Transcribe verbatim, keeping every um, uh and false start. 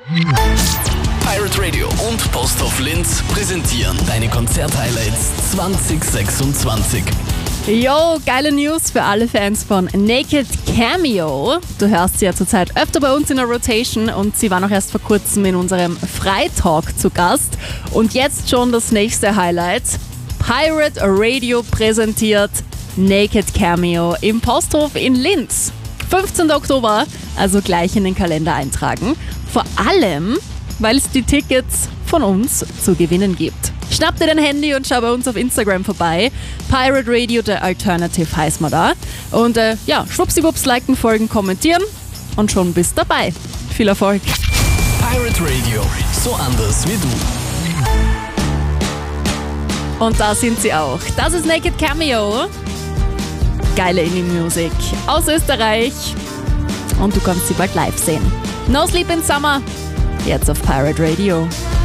Pirate Radio und Posthof Linz präsentieren deine Konzert-Highlights zwanzig sechsundzwanzig. Yo, geile News für alle Fans von Naked Cameo. Du hörst sie ja zurzeit öfter bei uns in der Rotation und sie war noch erst vor kurzem in unserem Freitalk zu Gast. Und jetzt schon das nächste Highlight. Pirate Radio präsentiert Naked Cameo im Posthof in Linz. fünfzehnten Oktober, also gleich in den Kalender eintragen. Vor allem, weil es die Tickets von uns zu gewinnen gibt. Schnapp dir dein Handy und schau bei uns auf Instagram vorbei. Pirate Radio, der Alternative heißt man da. Und äh, ja, schwuppsiwupps, liken, folgen, kommentieren und schon bist dabei. Viel Erfolg. Pirate Radio, so anders wie du. Und da sind sie auch. Das ist Naked Cameo. Geile Indie-Musik aus Österreich. Und du kannst sie bald live sehen. No Sleep in Summer. Jetzt auf Pirate Radio.